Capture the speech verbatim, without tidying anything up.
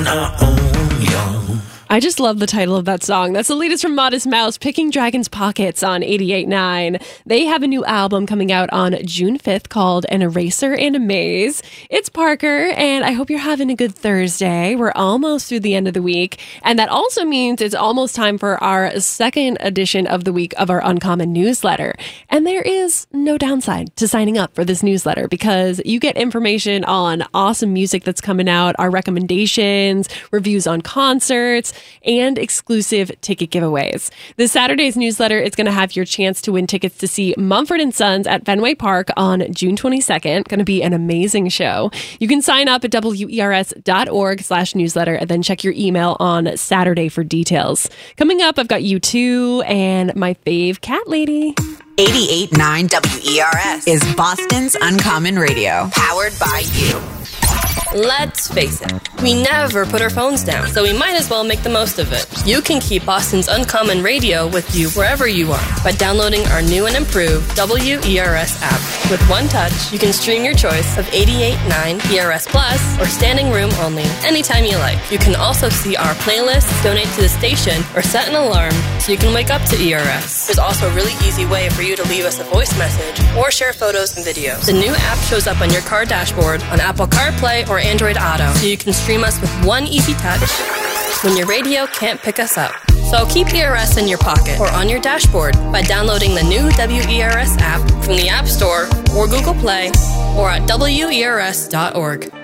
our own, yo. I just love the title of that song. That's the latest from Modest Mouse, Picking Dragon's Pockets on eighty-eight point nine. They have a new album coming out on June fifth called An Eraser and a Maze. It's Parker, and I hope you're having a good Thursday. We're almost through the end of the week, and that also means it's almost time for our second edition of the week of our Uncommon newsletter. And there is no downside to signing up for this newsletter because you get information on awesome music that's coming out, our recommendations, reviews on concerts, and exclusive ticket giveaways. This Saturday's newsletter is going to have your chance to win tickets to see Mumford and Sons at Fenway Park on June twenty-second. Going to be an amazing show. You can sign up at wers.org slash newsletter and then check your email on Saturday for details. Coming up, I've got U two and my fave cat lady. eighty-eight point nine W E R S is Boston's Uncommon Radio, powered by you. Let's face it, we never put our phones down, so we might as well make the most of it. You can keep Boston's Uncommon Radio with you wherever you are by downloading our new and improved W E R S app. With one touch, you can stream your choice of eighty-eight point nine E R S Plus or standing room only anytime you like. You can also see our playlists, donate to the station, or set an alarm so you can wake up to E R S. There's also a really easy way for you to leave us a voice message or share photos and videos. The new app shows up on your car dashboard on Apple CarPlay or Android Auto, so you can stream us with one easy touch when your radio can't pick us up. So keep E R S in your pocket or on your dashboard by downloading the new W E R S app from the App Store or Google Play or at W E R S dot org.